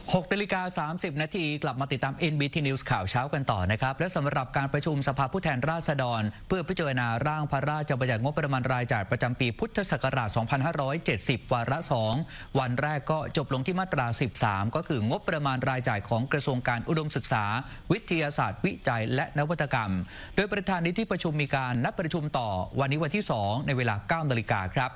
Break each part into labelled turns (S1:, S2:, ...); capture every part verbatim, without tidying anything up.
S1: หกนาฬิกาสามสิบนาทีกลับมาติดตาม เอ็น บี ที News ข่าวเช้ากันต่อนะครับและสำหรับการประชุมสภาผู้แทนราษฎรเพื่อพิจารณาร่างพระราชบัญญัติงบประมาณรายจ่ายประจำปีพุทธศักราช สองพันห้าร้อยเจ็ดสิบ วาระสองวันแรกก็จบลงที่มาตรา สิบสาม ก็คืองบประมาณรายจ่ายของกระทรวงการอุดมศึกษาวิทยาศาสตร์วิจัยและนวัตกรรมโดยประธานในที่ประชุมมีการนัดประชุมต่อวันนี้วันที่สองในเวลา เก้านาฬิกาครับ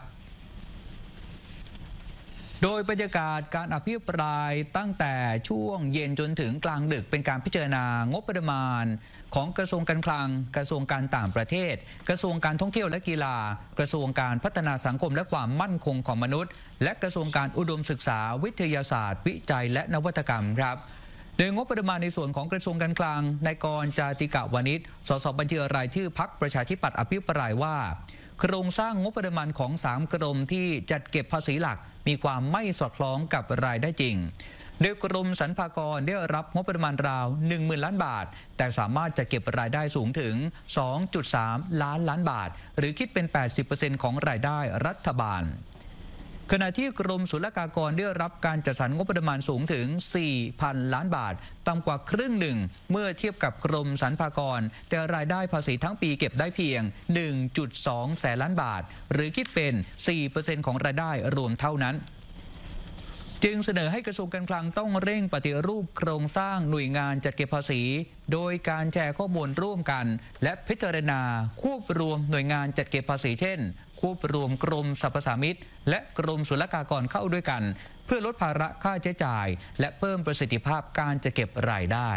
S1: โดยบรรยากาศการอภิปรายตั้งแต่ช่วงเย็นจนถึงกลางดึกเป็นการพิจารณางบประมาณของกระทรวงการคลังกระทรวงการต่างประเทศกระทรวงการท่องเที่ยวและกีฬากระทรวงการพัฒนาสังคมและความมั่นคงของมนุษย์และกระทรวงการอุดมศึกษาวิทยาศาสตร์วิจัยและนวัตกรรมครับโดยงบประมาณในส่วนของกระทรวงการคลังนายกรณ์ จาติกาวณิช สสบัญชีรายชื่อพรรคประชาธิปัตย์อภิปรายว่าโครงสร้างงบประมาณของสามกรมที่จัดเก็บภาษีหลักมีความไม่สอดคล้องกับรายได้จริงโดยกรมสรรพากรได้รับงบประมาณราว หนึ่งหมื่น ล้านบาทแต่สามารถจะเก็บรายได้สูงถึง สองจุดสาม ล้านล้านบาทหรือคิดเป็น แปดสิบเปอร์เซ็นต์ ของรายได้รัฐบาลขณะที่กรมศุลกากรได้รับการจัดสรรงบประมาณสูงถึง สี่พัน ล้านบาทต่ำกว่าครึ่งหนึ่งเมื่อเทียบกับกรมสรรพากรแต่รายได้ภาษีทั้งปีเก็บได้เพียง หนึ่งจุดสอง แสนล้านบาทหรือคิดเป็น สี่เปอร์เซ็นต์ ของรายได้รวมเท่านั้นจึงเสนอให้กระทรวงการคลังต้องเร่งปฏิรูปโครงสร้างหน่วยงานจัดเก็บภาษีโดยการแชร์ข้อมูลร่วมกันและพิจารณาควบรวมหน่วยงานจัดเก็บภาษีเช่นควบรวมกรมสรรพสามิตและกรมศุลกากรเข้าด้วยกันเพื่อลดภาระค่าใช้จ่ายและเพิ่มประสิทธิภาพการจัดเก็บรายได้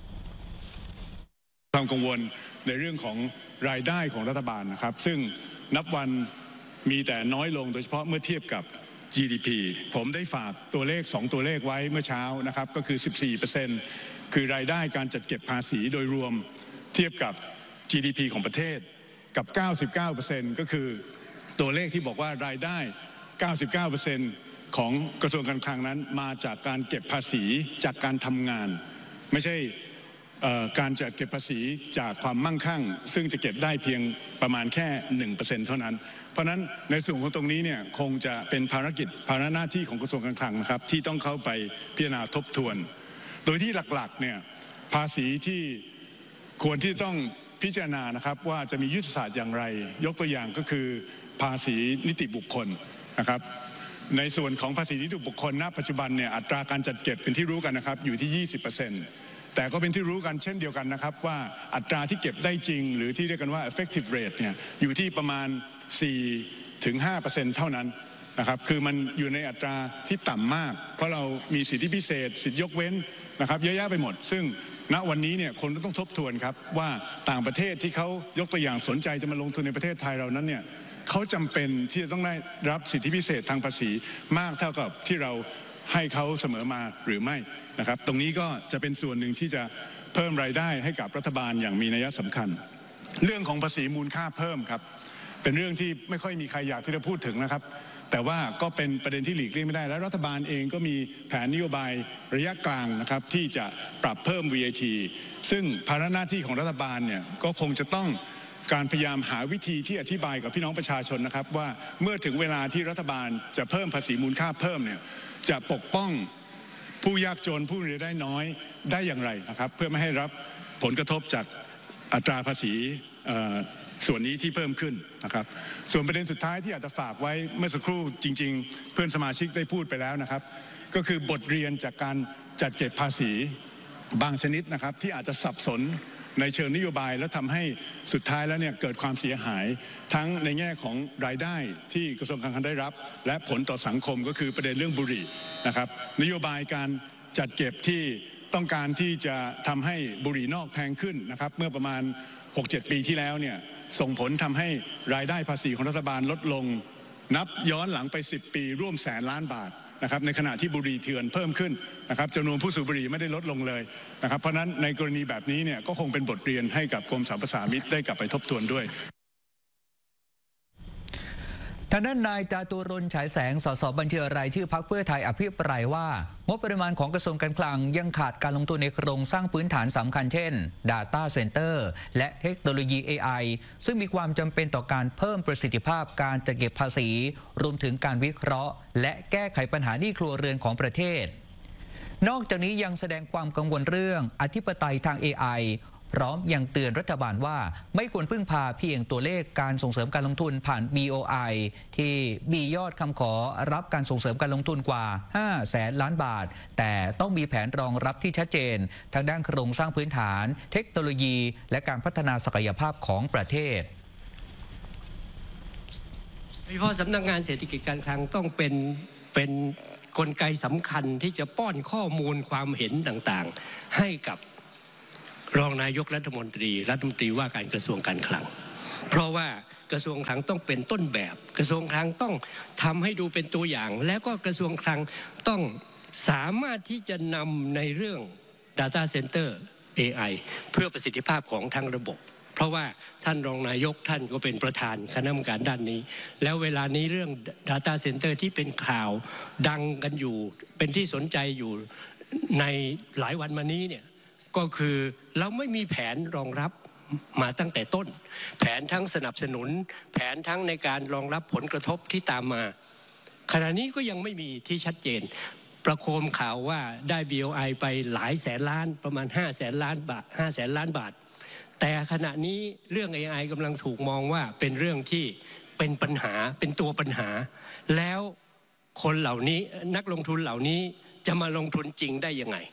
S2: ความกังวลในเรื่องของรายได้ของรัฐบาลนะครับซึ่งนับวันมีแต่น้อยลงโดยเฉพาะเมื่อเทียบกับ จี ดี พี ผมได้ฝากตัวเลขสองตัวเลขไว้เมื่อเช้านะครับก็คือ สิบสี่เปอร์เซ็นต์ คือรายได้การจัดเก็บภาษีโดยรวมเทียบกับ จี ดี พี ของประเทศกับ เก้าสิบเก้าเปอร์เซ็นต์ ก็คือตัวเลขที่บอกว่ารายได้ เก้าสิบเก้าเปอร์เซ็นต์ ของกระทรวงการคลังนั้นมาจากการเก็บภาษีจากการทำงานไม่ใช่การจัดเก็บภาษีจากความมั่งคั่งซึ่งจะเก็บได้เพียงประมาณแค่ หนึ่งเปอร์เซ็นต์ เท่านั้นเพราะนั้นในส่วนของตรงนี้เนี่ยคงจะเป็นภารกิจภาระหน้าที่ของกระทรวงการคลังนะครับที่ต้องเข้าไปพิจารณาทบทวนโดยที่หลักๆเนี่ยภาษีที่ควรที่ต้องพิจารณานะครับว่าจะมียุทธศาสตร์อย่างไรยกตัวอย่างก็คือภาษีนิติบุคคลนะครับในส่วนของภาษีนิติบุคคลณปัจจุบันเนี่ยอัตราการจัดเก็บเป็นที่รู้กันนะครับอยู่ที่ ยี่สิบเปอร์เซ็นต์ แต่ก็เป็นที่รู้กันเช่นเดียวกันนะครับว่าอัตราที่เก็บได้จริงหรือที่เรียกกันว่า effective rate เนี่ยอยู่ที่ประมาณ สี่ถึงห้าเปอร์เซ็นต์ เท่านั้นนะครับคือมันอยู่ในอัตราที่ต่ำมากเพราะเรามีสิทธิพิเศษสิทธิยกเว้นนะครับเยอะแยะไปหมดซึ่งณวันนี้เนี่ยคนต้องทบทวนครับว่าต่างประเทศที่เขายกตัวอย่างสนใจจะมาลงทุนในประเทศไทยเรานั้นเนี่ยเขาจำเป็นที่จะต้องได้รับสิทธิพิเศษทางภาษีมากเท่ากับที่เราให้เขาเสมอมาหรือไม่นะครับตรงนี้ก็จะเป็นส่วนหนึ่งที่จะเพิ่มรายได้ให้กับรัฐบาลอย่างมีนัยสำคัญเรื่องของภาษีมูลค่าเพิ่มครับเป็นเรื่องที่ไม่ค่อยมีใครอยากที่จะพูดถึงนะครับแต่ว่าก็เป็นประเด็นที่หลีกเลี่ยงไม่ได้และรัฐบาลเองก็มีแผนนโยบายระยะกลางนะครับที่จะปรับเพิ่ม วี ไอ ที ซึ่งภาระหน้าที่ของรัฐบาลเนี่ยก็คงจะต้องการพยายามหาวิธีที่อธิบายกับพี่น้องประชาชนนะครับว่าเมื่อถึงเวลาที่รัฐบาลจะเพิ่มภาษีมูลค่าเพิ่มเนี่ยจะปกป้องผู้ยากจนผู้มีรายได้น้อยได้อย่างไรนะครับเพื่อไม่ให้รับผลกระทบจากอัตราภาษีส่วนนี้ที่เพิ่มขึ้นนะครับส่วนประเด็นสุดท้ายที่อาจจะฝากไว้เมื่อสักครู่จริงๆเพื่อนสมาชิกได้พูดไปแล้วนะครับก็คือบทเรียนจากการจัดเก็บภาษีบางชนิดนะครับที่อาจจะสับสนในเชิงนโยบายและทำให้สุดท้ายแล้วเนี่ยเกิดความเสียหายทั้งในแง่ของรายได้ที่กระทรวงการคลังได้รับและผลต่อสังคมก็คือประเด็นเรื่องบุหรี่นะครับนโยบายการจัดเก็บที่ต้องการที่จะทำให้บุหรี่นอกแพงขึ้นนะครับเมื่อประมาณ หกเจ็ด ปีที่แล้วเนี่ยส่งผลทำให้รายได้ภาษีของรัฐบาลลดลงนับย้อนหลังไปสิบปีร่วมแสนล้านบาทนะครับในขณะที่บุหรี่เถื่อนเพิ่มขึ้นนะครับจำนวนผู้สูบบุหรี่ไม่ได้ลดลงเลยนะครับเพราะนั้นในกรณีแบบนี้เนี่ยก็คงเป็นบทเรียนให้กับกรมสรรพสามิตได้กลับไปทบทวนด้วย
S1: ทางด้านนายจาตุรนต์ ฉายแสง สสบัญชีรายชื่อพรรคเพื่อไทยอภิปรายว่างบประมาณของกระทรวงการคลังยังขาดการลงทุนในโครงสร้างพื้นฐานสำคัญเช่น Data Center และเทคโนโลยี เอ ไอ ซึ่งมีความจำเป็นต่อการเพิ่มประสิทธิภาพการจัดเก็บภาษีรวมถึงการวิเคราะห์และแก้ไขปัญหาหนี้ครัวเรือนของประเทศนอกจากนี้ยังแสดงความกังวลเรื่องอธิปไตยทาง เอ ไอ พร้อมยังเตือนรัฐบาลว่าไม่ควรพึ่งพาเพียงตัวเลขการส่งเสริมการลงทุนผ่าน บี โอ ไอ ที่มียอดคำขอรับการส่งเสริมการลงทุนกว่าห้าแสนล้านบาทแต่ต้องมีแผนรองรับที่ชัดเจนทางด้านโครงสร้างพื้นฐานเทคโนโลยีและการพัฒนาศักยภาพของประเทศ
S3: โดยเฉพาะสำนักงานเศรษฐกิจการคลังต้องเป็นเป็นกลไกสำคัญที่จะป้อนข้อมูลความเห็นต่างๆให้กับรองนายกรัฐมนตรีรัฐมนตรีว่าการกระทรวงการคลังเพราะว่ากระทรวงคลังต้องเป็นต้นแบบกระทรวงคลังต้องทำให้ดูเป็นตัวอย่างแล้วก็กระทรวงคลังต้องสามารถที่จะนำในเรื่อง Data Center เอ ไอ เพื่อประสิทธิภาพของทั้งระบบเพราะว่าท่านรองนายกท่านก็เป็นประธานคณะกรรมการด้านนี้แล้วเวลานี้เรื่อง Data Center ที่เป็นข่าวดังกันอยู่เป็นที่สนใจอยู่ในหลายวันมานี้เนี่ยก็คือเราไม่มีแผนรองรับมาตั้งแต่ต้นแผนทั้งสนับสนุนแผนทั้งในการรองรับผลกระทบที่ตามมาขณะนี้ก็ยังไม่มีที่ชัดเจนประโคมข่าวว่าได้ บี โอ ไอ ไปหลายแสนล้านประมาณห้าแสนล้านบาทห้าแสนล้านบาทแต่ขณะนี้เรื่อง เอ ไอ กำลังถูกมองว่าเป็นเรื่องที่เป็นปัญหาเป็นตัวปัญหาแล้วคนเหล่านี้นักลงทุนเหล่านี้จะมาลงทุนจริงได้ยังไง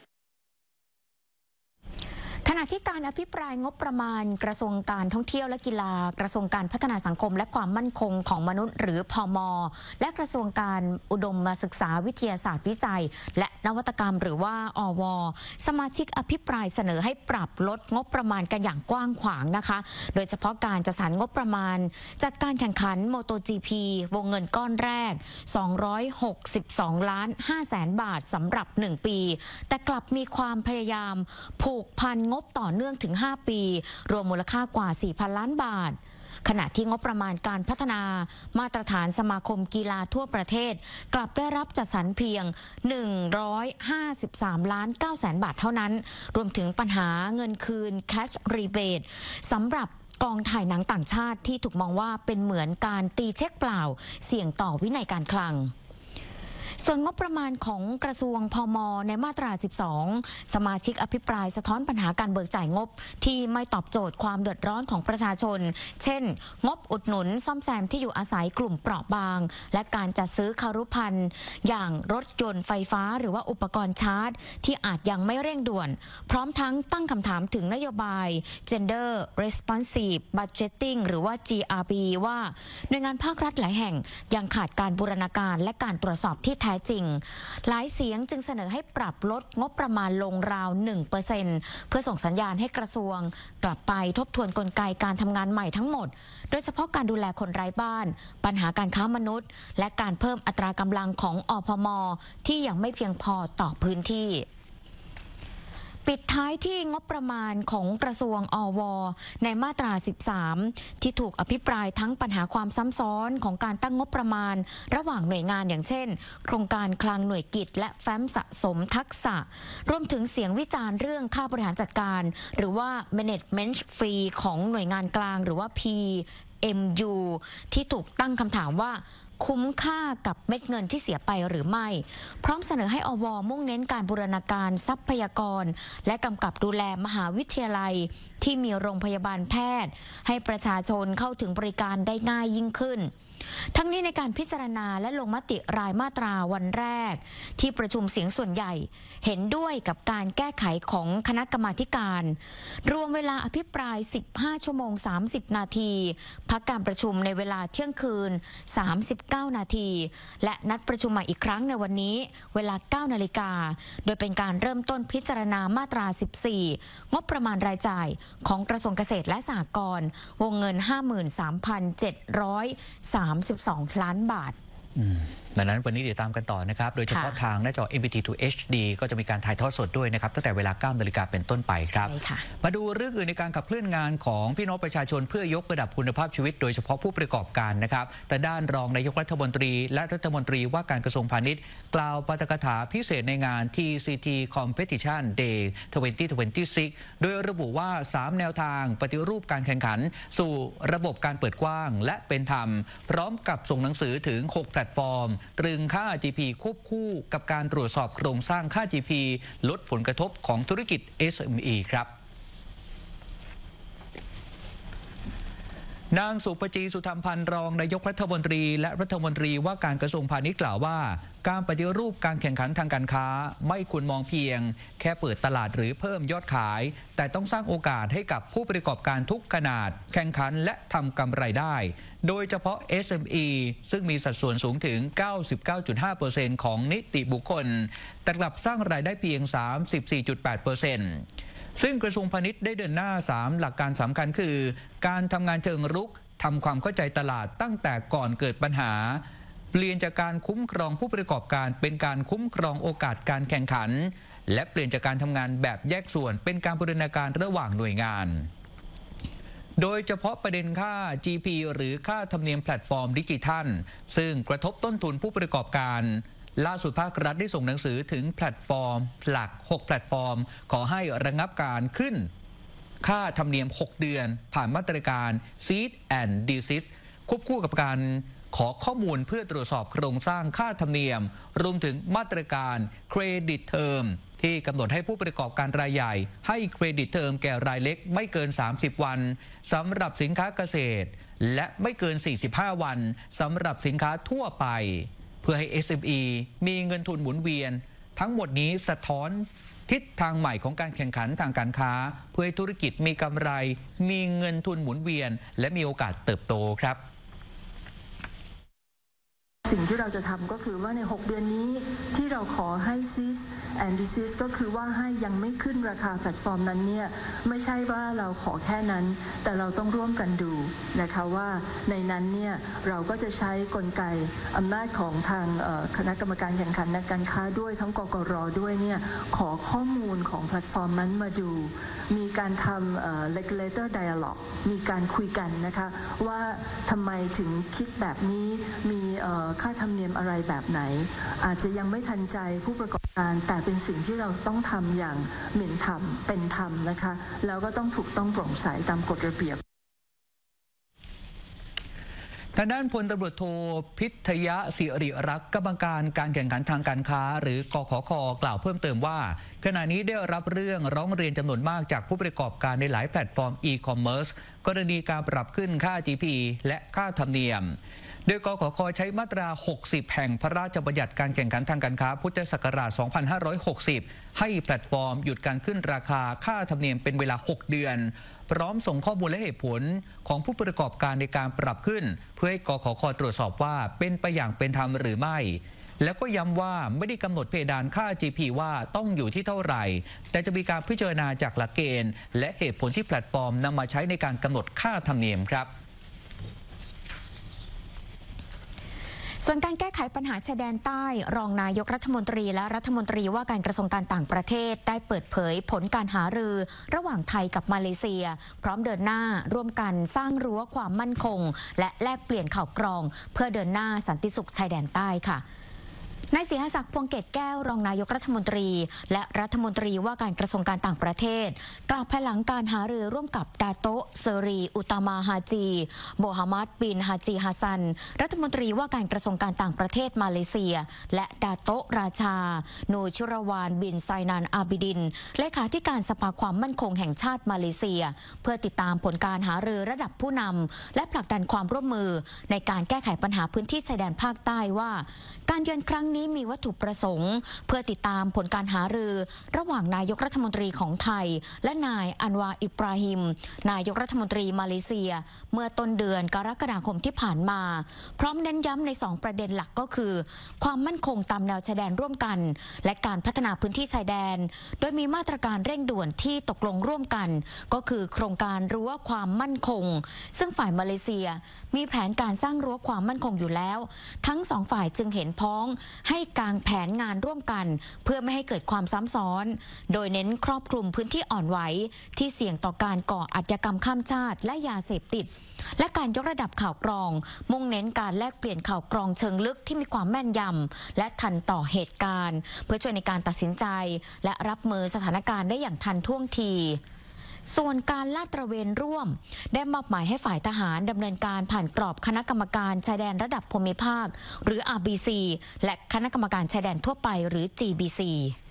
S4: ขณะที่การอภิปรายงบประมาณกระทรวงการท่องเที่ยวและกีฬากระทรวงการพัฒนาสังคมและความมั่นคงของมนุษย์หรือพม.และกระทรวงการอุดมศึกษาวิทยาศาสตร์วิจัยและนวัตกรรมหรือว่าอว.สมาชิกอภิปรายเสนอให้ปรับลดงบประมาณกันอย่างกว้างขวางนะคะโดยเฉพาะการจัดสรรงบประมาณจัดการแข่งขัน MotoGP วงเงินก้อนแรกสองร้อยหกสิบสองล้านห้าแสนบาทสำหรับหนึ่งปีแต่กลับมีความพยายามผูกพันงบต่อเนื่องถึงห้าปีรวมมูลค่ากว่า สี่พันล้านบาทขณะที่งบประมาณการพัฒนามาตรฐานสมาคมกีฬาทั่วประเทศกลับได้รับจัดสรรเพียงหนึ่งร้อยห้าสิบสามล้านเก้าแสนบาทเท่านั้นรวมถึงปัญหาเงินคืน cash rebate สำหรับกองถ่ายหนังต่างชาติที่ถูกมองว่าเป็นเหมือนการตีเช็คเปล่าเสี่ยงต่อวินัยการคลังส่วนงบประมาณของกระทรวงพม.ในมาตราสิบสองสมาชิกอภิปรายสะท้อนปัญหาการเบิกจ่ายงบที่ไม่ตอบโจทย์ความเดือดร้อนของประชาชนเช่นงบอุดหนุนซ่อมแซมที่อยู่อาศัยกลุ่มเปราะบางและการจัดซื้อคารุภัณฑ์อย่างรถยนต์ไฟฟ้าหรือว่าอุปกรณ์ชาร์จที่อาจยังไม่เร่งด่วนพร้อมทั้งตั้งคำถามถึงนโยบาย Gender Responsive Budgeting หรือว่า จี อาร์ บี ว่าหน่วยงานภาครัฐหลายแห่งยังขาดการบูรณาการและการตรวจสอบที่แท้จริงหลายเสียงจึงเสนอให้ปรับลดงบประมาณลงราว หนึ่งเปอร์เซ็นต์ เพื่อส่งสัญญาณให้กระทรวงกลับไปทบทวนกลไกการทำงานใหม่ทั้งหมดโดยเฉพาะการดูแลคนไร้บ้านปัญหาการค้ามนุษย์และการเพิ่มอัตรากำลังของอพม.ที่ยังไม่เพียงพอต่อพื้นที่ปิดท้ายที่งบประมาณของกระทรวงอว.ในมาตราสิบสามที่ถูกอภิปรายทั้งปัญหาความซ้ำซ้อนของการตั้งงบประมาณระหว่างหน่วยงานอย่างเช่นโครงการคลังหน่วยกิจและแฟ้มสะสมทักษะรวมถึงเสียงวิจารณ์เรื่องค่าบริหารจัดการหรือว่า management fee ของหน่วยงานกลางหรือว่า พี เอ็ม ยู ที่ถูกตั้งคำถามว่าคุ้มค่ากับเม็ดเงินที่เสียไปหรือไม่พร้อมเสนอให้อว.มุ่งเน้นการบูรณาการทรัพยากรและกำกับดูแลมหาวิทยาลัยที่มีโรงพยาบาลแพทย์ให้ประชาชนเข้าถึงบริการได้ง่ายยิ่งขึ้นทั้งนี้ในการพิจารณาและลงมติรายมาตราวันแรกที่ประชุมเสียงส่วนใหญ่เห็นด้วยกับการแก้ไขของคณะกรรมาธิการรวมเวลาอภิปรายสิบห้าชั่วโมงสามสิบนาทีพักการประชุมในเวลาเที่ยงคืนสามสิบเก้านาทีและนัดประชุมใหม่อีกครั้งในวันนี้เวลาเก้านาฬิกาโดยเป็นการเริ่มต้นพิจารณามาตราสิบสี่งบประมาณรายจ่ายของกระทรวงเกษตรและสหกรณ์วงเงิน ห้าหมื่นสามพันเจ็ดร้อยสามสิบสอง ล้านบาท
S1: ดังนั้นวันนี้เดี๋ยวตามกันต่อนะครับโดยเฉพาะทางหน้าจอ เอ็ม บี ที ทู เอช ดี ก็จะมีการถ่ายทอดสดด้วยนะครับตั้งแต่เวลา เก้านาฬิกาเป็นต้นไปครับมาดูเรื่องอื่นในการขับเคลื่อนงานของพี่น้องประชาชนเพื่อยกระดับคุณภาพชีวิตโดยเฉพาะผู้ประกอบการนะครับแต่ด้านรองนายกรัฐมนตรีและรัฐมนตรีว่าการกระทรวงพาณิชย์กล่าวปาฐกถาพิเศษในงาน ที ซี ที Competition Day สองพันยี่สิบหกโดยระบุว่าสามแนวทางปฏิรูปการแข่งขันสู่ระบบการเปิดกว้างและเป็นธรรมพร้อมกับส่งหนังสือถึงหกแพลตฟอร์มตรึงค่า จี พี ควบคู่กับการตรวจสอบโครงสร้างค่า จี พี ลดผลกระทบของธุรกิจ เอส เอ็ม อี ครับนางสุปจีสุธรรมพันธ์รองนายกรัฐมนตรีและรัฐมนตรีว่าการกระทรวงพาณิชย์กล่าวว่าการปฏิรูปการแข่งขันทางการค้าไม่ควรมองเพียงแค่เปิดตลาดหรือเพิ่มยอดขายแต่ต้องสร้างโอกาสให้กับผู้ประกอบการทุกขนาดแข่งขันและทำกำไรได้โดยเฉพาะ เอส เอ็ม อี ซึ่งมีสัดส่วนสูงถึง เก้าสิบเก้าจุดห้าเปอร์เซ็นต์ ของนิติบุคคลแต่กลับสร้างรายได้เพียง สามสิบสี่จุดแปดเปอร์เซ็นต์ ซึ่งกระทรวงพาณิชย์ได้เดินหน้าสามหลักการสำคัญคือการทำงานเชิงรุกทำความเข้าใจตลาดตั้งแต่ก่อนเกิดปัญหาเปลี่ยนจากการคุ้มครองผู้ประกอบการเป็นการคุ้มครองโอกาสการแข่งขันและเปลี่ยนจากการทำงานแบบแยกส่วนเป็นการบูรณาการระหว่างหน่วยงานโดยเฉพาะประเด็นค่า จี พี หรือค่าธรรมเนียมแพลตฟอร์มดิจิทัลซึ่งกระทบต้นทุนผู้ประกอบการล่าสุดภาครัฐได้ส่งหนังสือถึงแพลตฟอร์มหลักหกแพลตฟอร์มขอให้ระงับการขึ้นค่าธรรมเนียมหกเดือนผ่านมาตรการ Seed and Desist ควบคู่กับการขอข้อมูลเพื่อตรวจสอบโครงสร้างค่าธรรมเนียมรวมถึงมาตรการเครดิตเทอมที่กำหนดให้ผู้ประกอบการรายใหญ่ให้เครดิตเทอมแก่รายเล็กไม่เกินสามสิบวันสำหรับสินค้าเกษตรและไม่เกินสี่สิบห้าวันสำหรับสินค้าทั่วไปเพื่อให้ เอส เอ็ม อี มีเงินทุนหมุนเวียนทั้งหมดนี้สะท้อนทิศทางใหม่ของการแข่งขันทางการค้าเพื่อให้ธุรกิจมีกำไรมีเงินทุนหมุนเวียนและมีโอกาสเติบโตครับ
S5: สิ่งที่เราจะทำก็คือว่าในหกเดือนนี้ที่เราขอให้ Cease and Desist ก็คือว่าให้ยังไม่ขึ้นราคาแพลตฟอร์มนั้นเนี่ยไม่ใช่ว่าเราขอแค่นั้นแต่เราต้องร่วมกันดูนะคะว่าในนั้นเนี่ยเราก็จะใช้กลไกอำนาจของทางคณะกรรมการแข่งขันการค้าด้วยทั้งกกร.ด้วยเนี่ยขอข้อมูลของแพลตฟอร์มนั้นมาดูมีการทำ regulator dialogue มีการคุยกันนะคะว่าทำไมถึงคิดแบบนี้มีค่าธรรมเนียมอะไรแบบไหนอาจจะยังไม่ทันใจผู้ประกอบการแต่เป็นสิ่งที่เราต้องทำอย่างเหม็นธรรมเป็นธรรมนะคะแล้วก็ต้องถูกต้องโปร่งใสตามกฎระเบียบ
S1: ทางด้านพลตำรวจโทพิทยะศิริรักษ์กรรมการการแข่งขันทางการค้าหรือกขค.กล่าวเพิ่มเติมว่าขณะนี้ได้รับเรื่องร้องเรียนจำนวนมากจากผู้ประกอบการในหลายแพลตฟอร์มอีคอมเมิร์ซกรณีการปรับขึ้นค่า จี พี และค่าธรรมเนียมโดยกขค.ใช้มาตราหกสิบแห่งพระราชบัญญัติการแข่งขันทางการค้าพุทธศักราชสองพันห้าร้อยหกสิบให้แพลตฟอร์มหยุดการขึ้นราคาค่าธรรมเนียมเป็นเวลาหกเดือนพร้อมส่งข้อมูลและเหตุผลของผู้ประกอบการในการปรับขึ้นเพื่อให้กขค.ตรวจสอบว่าเป็นไปอย่างเป็นธรรมหรือไม่แล้วก็ย้ำว่าไม่ได้กำหนดเพดานค่า จี พี ว่าต้องอยู่ที่เท่าไหร่แต่จะมีการพิจารณาจากหลักเกณฑ์และเหตุผลที่แพลตฟอร์มนำมาใช้ในการกำหนดค่าธรรมเนียมครับ
S4: ส่วนการแก้ไขปัญหาชายแดนใต้รองนายกรัฐมนตรีและรัฐมนตรีว่าการกระทรวงการต่างประเทศได้เปิดเผยผลการหารือระหว่างไทยกับมาเลเซียพร้อมเดินหน้าร่วมกันสร้างรั้วความมั่นคงและแลกเปลี่ยนข่าวกรองเพื่อเดินหน้าสันติสุขชายแดนใต้ค่ะนายศรีหศักดิ์พวงเกตแก้วรองนายกรัฐมนตรีและรัฐมนตรีว่าการกระทรวงการต่างประเทศกล่าวภายหลังการหารือร่วมกับดาโตะเซรีอุตามาฮาจีโมฮัมหมัดบินฮาจีฮัสซันรัฐมนตรีว่าการกระทรวงการต่างประเทศมาเลเซียและดาโตะราชานูชิรวานบินไซนานอาบิดินเลขาธิการสภาความมั่นคงแห่งชาติมาเลเซียเพื่อติดตามผลการหารือระดับผู้นำและผลักดันความร่วมมือในการแก้ไขปัญหาพื้นที่ชายแดนภาคใต้ว่าการเยือนครั้งนี้มีวัตถุประสงค์เพื่อติดตามผลการหารือระหว่างนายกรัฐมนตรีของไทยและนายอันวาอิบราฮิมนายกรัฐมนตรีมาเลเซียเมื่อต้นเดือนกรกฎาคมที่ผ่านมาพร้อมเน้นย้ำในสองประเด็นหลักก็คือความมั่นคงตามแนวชายแดนร่วมกันและการพัฒนาพื้นที่ชายแดนโดยมีมาตรการเร่งด่วนที่ตกลงร่วมกันก็คือโครงการรั้วความมั่นคงซึ่งฝ่ายมาเลเซียมีแผนการสร้างรั้วความมั่นคงอยู่แล้วทั้งสองฝ่ายจึงเห็นพ้องให้กางแผนงานร่วมกันเพื่อไม่ให้เกิดความซ้ำซ้อนโดยเน้นครอบคลุมพื้นที่อ่อนไหวที่เสี่ยงต่อการก่ออาชญากรรมข้ามชาติและยาเสพติดและการยกระดับข่าวกรองมุ่งเน้นการแลกเปลี่ยนข่าวกรองเชิงลึกที่มีความแม่นยำและทันต่อเหตุการณ์เพื่อช่วยในการตัดสินใจและรับมือสถานการณ์ได้อย่างทันท่วงทีส่วนการลาดตระเวนร่วมได้มอบหมายให้ฝ่ายทหารดำเนินการผ่านกรอบคณะกรรมการชายแดนระดับภูมิภาคหรือ อาร์ บี ซี และคณะกรรมการชายแดนทั่วไปหรือ จี บี ซี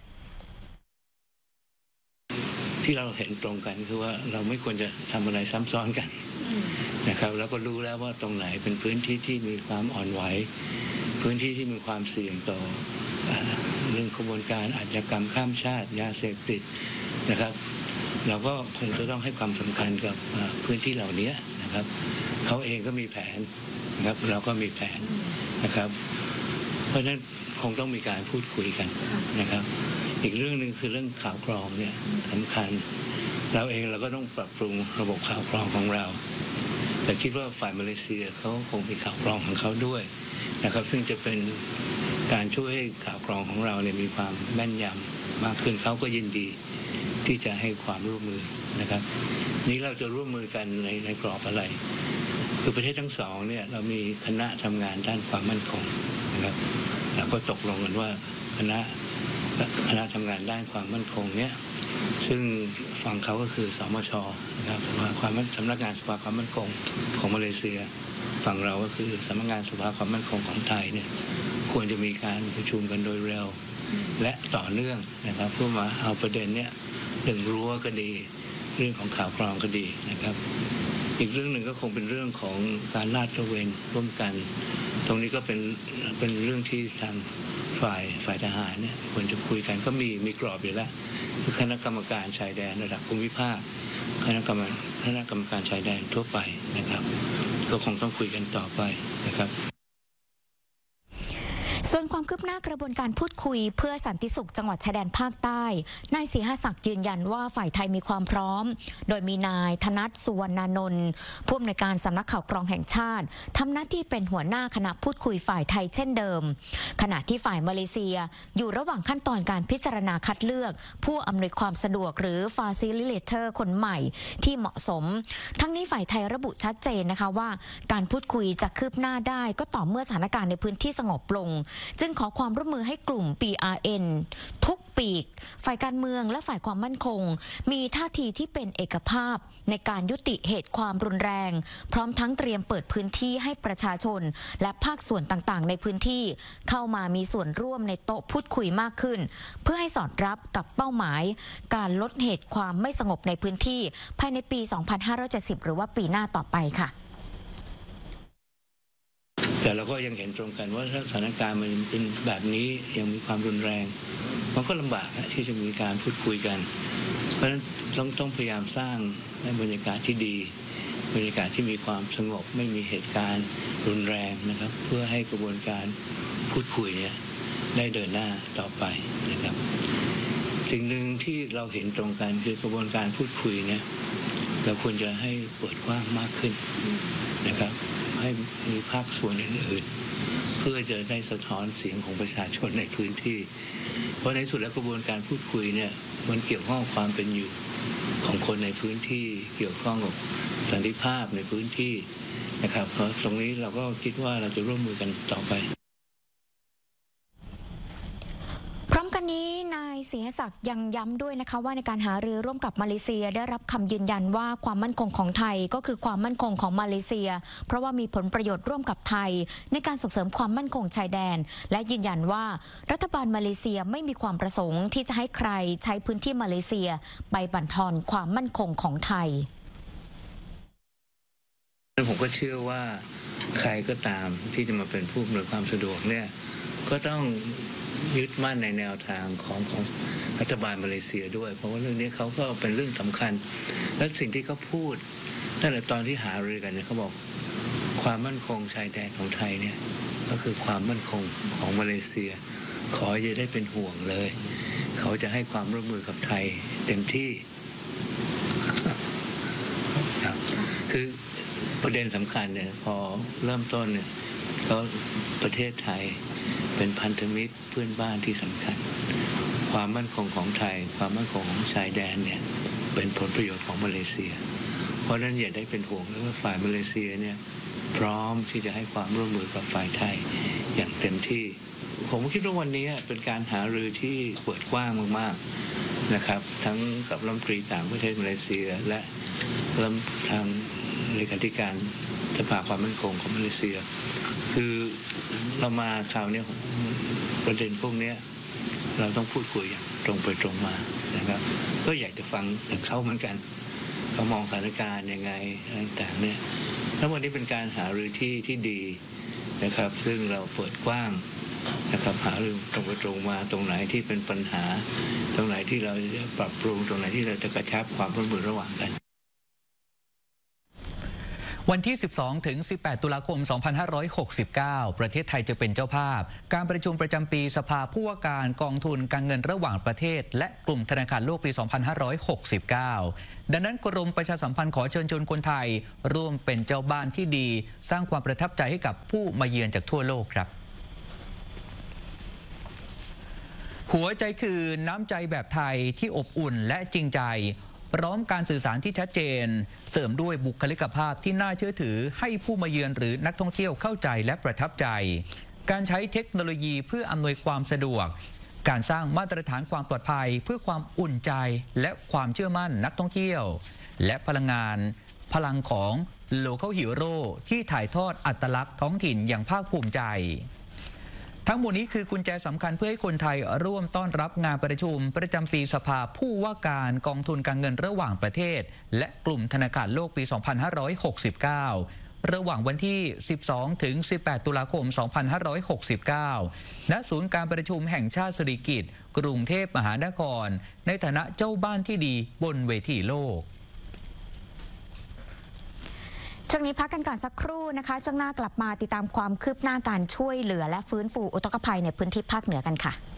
S6: ที่เราเห็นตรงกันคือว่าเราไม่ควรจะทำอะไรซ้ำซ้อนกันนะครับแล้วก็รู้แล้วว่าตรงไหนเป็นพื้นที่ที่มีความอ่อนไหวพื้นที่ที่มีความเสี่ยงต่อเรื่องกระบวนการอาชญากรรมข้ามชาติยาเสพติดนะครับเราก็คงจะต้องให้ความสำคัญกับพื้นที่เหล่านี้นะครับเขาเองก็มีแผนนะครับเราก็มีแผนนะครับเพราะฉะนั้นคงต้องมีการพูดคุยกันนะครับอีกเรื่องหนึ่งคือเรื่องข่าวกรองเนี่ยสำคัญเราเองเราก็ต้องปรับปรุงระบบข่าวกรองของเราแต่คิดว่าฝ่ายมาเลเซียเขาคงมีข่าวกรองของเขาด้วยนะครับซึ่งจะเป็นการช่วยให้ข่าวกรองของเราเนี่ยมีความแม่นยำมากขึ้นเขาก็ยินดีที่จะให้ความร่วมมือนะครับนี้เราจะร่วมมือกันในในกรอบอะไรคือประเทศทั้งสองเนี่ยเรามีคณะทำงานด้านความมั่นคงนะครับเราก็ตกลงกันว่าคณะคณะทำงานด้านความมั่นคงเนี่ยซึ่งฝั่งเขาก็คือสมช.นะครับสภาความสำนักงานสภาความมั่นคงของมาเลเซียฝั่งเราก็คือสำนักงานสภาความมั่นคงของไทยเนี่ยควรจะมีการประชุมกันโดยเร็วและต่อเนื่องนะครับเพื่อมาเอาประเด็นเนี้ยเรื่องรั้วก็ดีเรื่องของข่าวกรองก็ดีนะครับอีกเรื่องหนึ่งก็คงเป็นเรื่องของการลาดตระเวนร่วมกันตรงนี้ก็เป็นเป็นเรื่องที่ทางฝ่ายฝ่ายทหารเนี่ยควรจะคุยกันก็มีมีกรอบอยู่แล้วคือคณะกรรมการชายแดนระดับภูมิภาคคณะกรรมคณะกรรมการชายแดนทั่วไปนะครับก็คงต้องคุยกันต่อไปนะครับ
S4: ส่วนความคืบหน้ากระบวนการพูดคุยเพื่อสันติสุขจังหวัดชายแดนภาคใต้นายศรีหศักดิ์ยืนยันว่าฝ่ายไทยมีความพร้อมโดยมีนายธนัทสุวรรณนนท์ผู้อำนวยการสำนักข่าวกรองแห่งชาติทำหน้าที่เป็นหัวหน้าคณะพูดคุยฝ่ายไทยเช่นเดิมขณะที่ฝ่ายมาเลเซียอยู่ระหว่างขั้นตอนการพิจารณาคัดเลือกผู้อำนวยความสะดวกหรือ Facilitator คนใหม่ที่เหมาะสมทั้งนี้ฝ่ายไทยระบุชัดเจนนะคะว่าการพูดคุยจะคืบหน้าได้ก็ต่อเมื่อสถานการณ์ในพื้นที่สงบลงจึงขอความร่วมมือให้กลุ่ม ปี อาร์ เอ็น ทุกปีกฝ่ายการเมืองและฝ่ายความมั่นคงมีท่าทีที่เป็นเอกภาพในการยุติเหตุความรุนแรงพร้อมทั้งเตรียมเปิดพื้นที่ให้ประชาชนและภาคส่วนต่างๆในพื้นที่เข้ามามีส่วนร่วมในโต๊ะพูดคุยมากขึ้นเพื่อให้สอดรับกับเป้าหมายการลดเหตุความไม่สงบในพื้นที่ภายในปี สองพันห้าร้อยเจ็ดสิบ หรือว่าปีหน้าต่อไปค่ะ
S6: แต่เราก็ยังเห็นตรงกันว่าถ้าสถานการณ์มันเป็นแบบนี้ยังมีความรุนแรงมันก็ลำบากที่จะมีการพูดคุยกันเพราะฉะนั้นต้องต้องพยายามสร้างบรรยากาศที่ดีบรรยากาศที่มีความสงบไม่มีเหตุการณ์รุนแรงนะครับเพื่อให้กระบวนการพูดคุยเนี่ยได้เดินหน้าต่อไปนะครับสิ่งหนึ่งที่เราเห็นตรงกันคือกระบวนการพูดคุยเนี่ยเราควรจะให้เปิดกว้างมากขึ้นนะครับให้มีภาคส่วนอื่นๆเพื่อจะได้สะท้อนเสียงของประชาชนในพื้นที่เพราะในสุดแล้วกระบวนการพูดคุยเนี่ยมันเกี่ยวข้องกับความเป็นอยู่ของคนในพื้นที่เกี่ยวข้องกับสันติภาพในพื้นที่นะครับเพราะตรงนี้เราก็คิดว่าเราจะร่วมมือกันต่อไป
S4: พร้อมกันนี้นายศรีหศักดิ์ยังย้ำด้วยนะคะว่าในการหารือร่วมกับมาเลเซียได้รับคำยืนยันว่าความมั่นคงของไทยก็คือความมั่นคงของมาเลเซียเพราะว่ามีผลประโยชน์ร่วมกับไทยในการส่งเสริมความมั่นคงชายแดนและยืนยันว่ารัฐบาลมาเลเซียไม่มีความประสงค์ที่จะให้ใครใช้พื้นที่มาเลเซียไปบั่นทอนความมั่นคงของไทย
S6: ผมก็เชื่อว่าใครก็ตามที่จะมาเป็นผู้อำนวยความสะดวกเนี่ยก็ต้องยึดมั่นในแนวทางของของรัฐบาลมาเลเซียด้วยเพราะว่าเรื่องนี้เขาก็เป็นเรื่องสำคัญและสิ่งที่เขาพูดตั้งแต่ตอนที่หารือกันเนี่ยเขาบอกความมั่นคงชายแดนของไทยเนี่ยก็คือความมั่นคงของมาเลเซียขออย่าได้เป็นห่วงเลยเขาจะให้ความร่วมมือกับไทยเต็มที่ครับคือประเด็นสำคัญเนี่ยพอเริ่มต้นเนี่ยก็ประเทศไทยเป็นพันธมิตรเพื่อนบ้านที่สำคัญความมั่นคงของไทยความมั่นคงของชายแดนเนี่ยเป็นผลประโยชน์ของมาเลเซียเพราะฉะนั้นอย่าได้เป็นห่วงเลยว่าฝ่ายมาเลเซียเนี่ยพร้อมที่จะให้ความร่วมมือกับฝ่ายไทยอย่างเต็มที่ผมคิดว่าวันนี้เป็นการหารือที่เปิดกว้างมากๆนะครับทั้งกับรัฐมนตรีต่างประเทศมาเลเซียและรัฐทางเลขาธิการสภาความมั่นคงของมาเลเซียคือเรามาคราวนี้ประเด็นพวกนี้เราต้องพูดคุยอย่างตรงไปตรงมานะครับก็อยากจะฟังจากเขาเหมือนกันเขามองสถานการณ์ยังไงต่างๆเนี่ยทั้งวันนี้เป็นการหารือที่ที่ดีนะครับซึ่งเราเปิดกว้างนะครับหารือตรงไปตรงมาตรงไหนที่เป็นปัญหาตรงไหนที่เราจะปรับปรุงตรงไหนที่เราจะกระชับความร่วมมือระหว่างกัน
S1: วันที่ สิบสองถึงสิบแปด ตุลาคม สองพันห้าร้อยหกสิบเก้า ประเทศไทยจะเป็นเจ้าภาพการประชุมประจำปีสภาผู้ว่าการกองทุนการเงินระหว่างประเทศและกลุ่มธนาคารโลกปี สองพันห้าร้อยหกสิบเก้า ดังนั้นกรมประชาสัมพันธ์ขอเชิญชวนคนไทยร่วมเป็นเจ้าบ้านที่ดีสร้างความประทับใจให้กับผู้มาเยือนจากทั่วโลกครับหัวใจคือน้ำใจแบบไทยที่อบอุ่นและจริงใจพร้อมการสื่อสารที่ชัดเจนเสริมด้วยบุคลิกภาพที่น่าเชื่อถือให้ผู้มาเยือนหรือนักท่องเที่ยวเข้าใจและประทับใจการใช้เทคโนโลยีเพื่ออำนวยความสะดวกการสร้างมาตรฐานความปลอดภัยเพื่อความอุ่นใจและความเชื่อมั่นนักท่องเที่ยวและพลังงานพลังของ Local Hero ที่ถ่ายทอดอัตลักษณ์ท้องถิ่นอย่างภาคภูมิใจทั้งหมดนี้คือกุญแจสำคัญเพื่อให้คนไทยร่วมต้อนรับงานประชุมประจำปีสภาผู้ว่าการกองทุนการเงินระหว่างประเทศและกลุ่มธนาคารโลกปี สองพันห้าร้อยหกสิบเก้า ระหว่างวันที่ สิบสองถึงสิบแปด ตุลาคม สองพันห้าร้อยหกสิบเก้า ณ ศูนย์การประชุมแห่งชาติสิริกิติ์กรุงเทพมหานครในฐานะเจ้าบ้านที่ดีบนเวทีโลก
S4: ช่วงนี้พักกันก่อนสักครู่นะคะช่วงหน้ากลับมาติดตามความคืบหน้าการช่วยเหลือและฟื้นฟูอุทกภัยในพื้นที่ภาคเหนือกันค่ะ